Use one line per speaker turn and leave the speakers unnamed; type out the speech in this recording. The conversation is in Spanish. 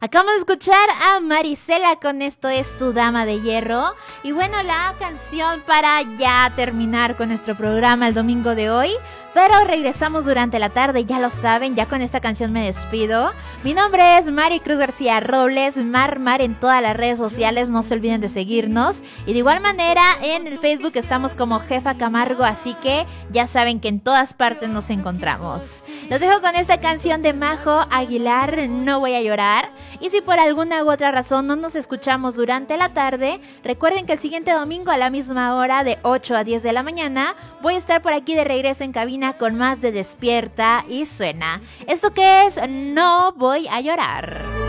Acabamos de escuchar a Marisela con Esto es tu Dama de Hierro. Y bueno, la canción para ya terminar con nuestro programa el domingo de hoy. Pero regresamos durante la tarde, ya lo saben, ya con esta canción me despido. Mi nombre es Mari Cruz García Robles, Mar en todas las redes sociales, no se olviden de seguirnos. Y de igual manera en el Facebook estamos como Jefa Camargo, así que ya saben que en todas partes nos encontramos. Los dejo con esta canción de Majo Aguilar, No Voy a Llorar. Y si por alguna u otra razón no nos escuchamos durante la tarde, recuerden que el siguiente domingo a la misma hora de 8 a 10 de la mañana voy a estar por aquí de regreso en cabina con más de Despierta y Suena. ¿Esto qué es? No Voy a Llorar.